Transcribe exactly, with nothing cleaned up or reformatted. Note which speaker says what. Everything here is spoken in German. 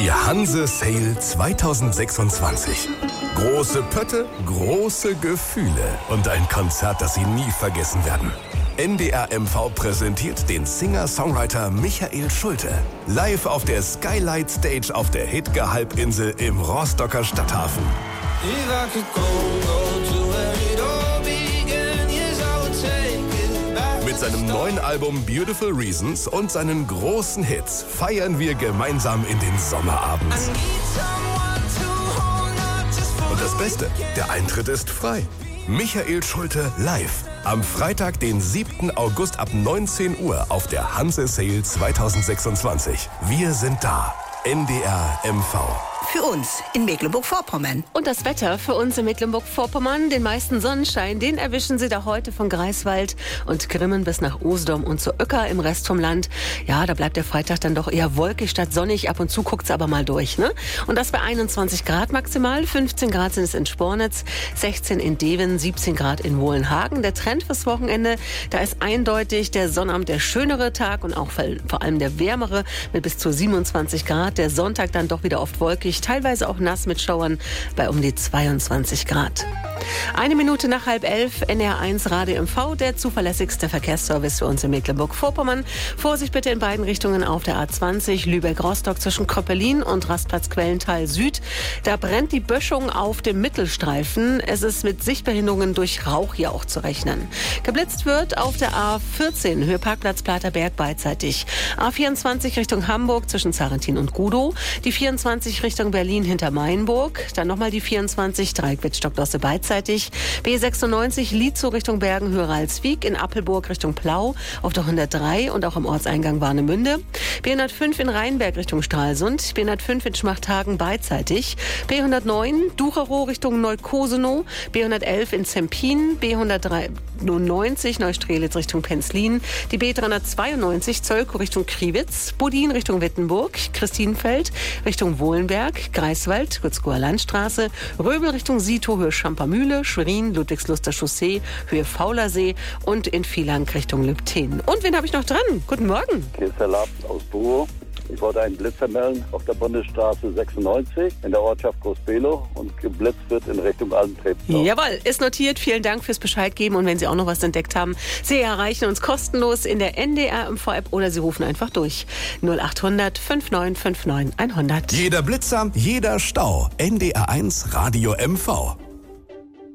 Speaker 1: Die Hanse Sale zwanzig sechsundzwanzig. Große Pötte, große Gefühle und ein Konzert, das Sie nie vergessen werden. N D R M V präsentiert den Singer-Songwriter Michael Schulte. Live auf der Skylight Stage auf der Hidge-Halbinsel im Rostocker Stadthafen. Mit seinem neuen Album Beautiful Reasons und seinen großen Hits feiern wir gemeinsam in den Sommerabend. Und das Beste, der Eintritt ist frei. Michael Schulte live. Am Freitag, den siebten August ab neunzehn Uhr auf der Hanse Sale zwanzig sechsundzwanzig. Wir sind da. N D R M V.
Speaker 2: Für uns in Mecklenburg-Vorpommern.
Speaker 3: Und das Wetter für uns in Mecklenburg-Vorpommern, den meisten Sonnenschein, den erwischen Sie da heute von Greifswald und Grimmen bis nach Usedom und zur Öcker im Rest vom Land. Ja, da bleibt der Freitag dann doch eher wolkig statt sonnig. Ab und zu guckt's aber mal durch, ne? Und das bei einundzwanzig Grad maximal. fünfzehn Grad sind es in Spornitz, sechzehn in Deven, siebzehn Grad in Wohlenhagen. Der Trend fürs Wochenende, da ist eindeutig der Sonnabend der schönere Tag und auch vor allem der wärmere mit bis zu siebenundzwanzig Grad. Der Sonntag dann doch wieder oft wolkig, teilweise auch nass mit Schauern bei um die zweiundzwanzig Grad. Eine Minute nach halb elf, N R eins Radio M V, der zuverlässigste Verkehrsservice für uns in Mecklenburg-Vorpommern. Vorsicht bitte in beiden Richtungen auf der A zwanzig, Lübeck-Rostock zwischen Kröppelin und Rastplatz Quellental Süd. Da brennt die Böschung auf dem Mittelstreifen. Es ist mit Sichtbehinderungen durch Rauch hier auch zu rechnen. Geblitzt wird auf der A vierzehn, Höhe Parkplatz Platerberg beidseitig. A vierundzwanzig Richtung Hamburg zwischen Zarentin und Gudow. Die vierundzwanzig Richtung Berlin hinter Mainburg. Dann nochmal die vierundzwanzig, Dreieck Wittstock-Dosse beidseitig. B sechsundneunzig Lietzow Richtung Bergen, Höhe Ralswiek. In Appelburg Richtung Plau auf der hundertdrei und auch am Ortseingang Warnemünde. B hundertfünf in Rheinberg Richtung Stralsund. B hundertfünf in Schmachthagen beidseitig. B hundertneun Ducherow Richtung Neukosenow. B hundertelf in Zempin. B hundertneunzig Neustrelitz Richtung Penzlin. Die B dreihundertzweiundneunzig Zölkow Richtung Kriwitz. Budin Richtung Wittenburg. Christinfeld Richtung Wohlenberg. Greifswald, Gützkower Landstraße. Röbel Richtung Sito, Höhe Schampermühle. Schwerin, Ludwigsluster Chaussee, Höhe Faulersee und in Vielang Richtung Lübten. Und wen habe ich noch dran? Guten Morgen.
Speaker 4: Hier ist der Lab aus Buo. Ich wollte einen Blitzer melden auf der Bundesstraße sechsundneunzig in der Ortschaft Groß-Below und geblitzt wird in Richtung Altentreptow.
Speaker 3: Jawohl, ist notiert. Vielen Dank fürs Bescheid geben. Und wenn Sie auch noch was entdeckt haben, Sie erreichen uns kostenlos in der N D R M V App oder Sie rufen einfach durch. null achthundert neunundfünfzig neunundfünfzig hundert.
Speaker 1: Jeder Blitzer, jeder Stau. N D R eins Radio M V.